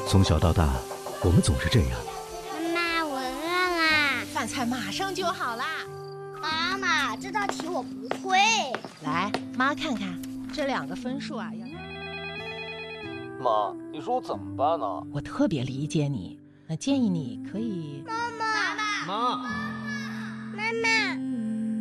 从小到大，我们总是这样。 妈妈，我饿啦。 饭菜马上就好啦。 妈妈，这道题我不会。 来，妈看看这2个分数啊。 妈，你说我怎么办呢？ 我特别理解你，那建议你可以…… 妈妈， 妈， 妈妈，